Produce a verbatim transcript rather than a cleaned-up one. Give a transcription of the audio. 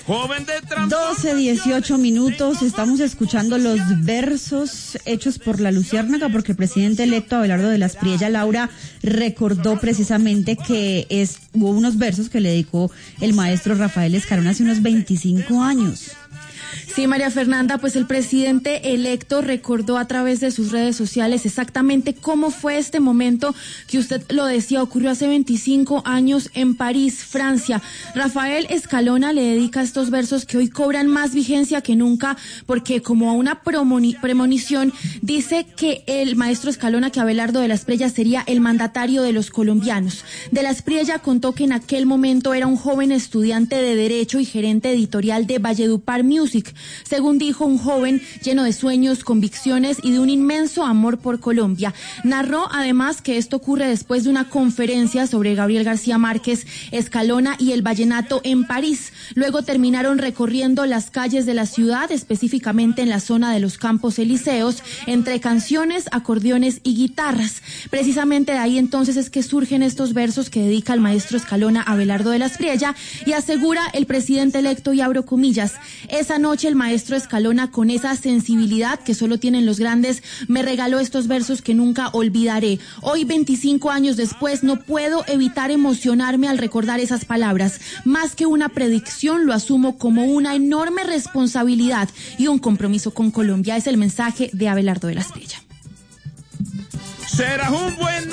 Joven de doce, dieciocho minutos, estamos escuchando los versos hechos por la Luciérnaga, porque el presidente electo Abelardo de las Priella Laura recordó precisamente que es, hubo unos versos que le dedicó el maestro Rafael Escalona hace unos veinticinco años. Sí, María Fernanda, pues el presidente electo recordó a través de sus redes sociales exactamente cómo fue este momento que usted lo decía, ocurrió hace veinticinco años en París, Francia. Rafael Escalona le dedica estos versos que hoy cobran más vigencia que nunca, porque como a una premonición dice que el maestro Escalona, que Abelardo de las Priella sería el mandatario de los colombianos. De las Priella contó que en aquel momento era un joven estudiante de Derecho y gerente editorial de Valledupar Music. Según dijo, un joven lleno de sueños, convicciones y de un inmenso amor por Colombia. Narró además que esto ocurre después de una conferencia sobre Gabriel García Márquez, Escalona y el vallenato en París. Luego terminaron recorriendo las calles de la ciudad, específicamente en la zona de los Campos Elíseos, entre canciones, acordeones y guitarras. Precisamente de ahí entonces es que surgen estos versos que dedica el maestro Escalona a Abelardo de las Priella, y asegura el presidente electo, y abro comillas: esa noche el maestro Escalona, con esa sensibilidad que solo tienen los grandes, me regaló estos versos que nunca olvidaré. Hoy, veinticinco años después, no puedo evitar emocionarme al recordar esas palabras. Más que una predicción, lo asumo como una enorme responsabilidad y un compromiso con Colombia. Es el mensaje de Abelardo de las Priella. Serás un buen